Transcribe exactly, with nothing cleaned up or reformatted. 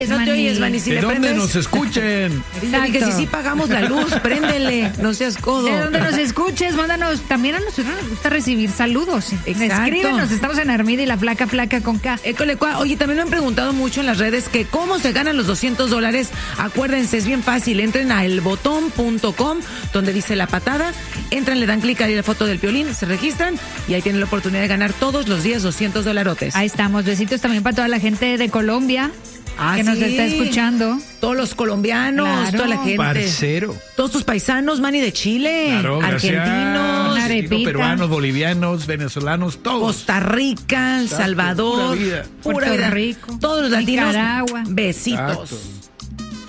No te oyes, Vani, si ¿De le dónde prendes? nos escuchen? Dice que si sí pagamos la luz, préndele, no seas codo. De donde nos escuches, mándanos. También a nosotros nos gusta recibir saludos. Exacto. Escríbenos, estamos en Armida y la Flaca Flaca con K. École, cua. Oye, también me han preguntado mucho en las redes que cómo se ganan los doscientos dólares. Acuérdense, es bien fácil. Entren a elbotón punto com, donde dice La Patada. Entran, le dan clic ahí a la foto del Piolín, se registran y ahí tienen la oportunidad de ganar todos los días doscientos dolarotes. Ahí estamos. Besitos también para toda la gente de Colombia. Ah, que nos sí. está escuchando. Todos los colombianos, Claro. toda la gente. Parcero. Todos tus paisanos, Mani, de Chile, Claro, gracias. argentinos, Una arepita. Peruanos, bolivianos, venezolanos, todos. Costa Rica, El Salvador, pura vida. pura Puerto vida. Rico, Todos los latinos. Nicaragua. Besitos. Exacto.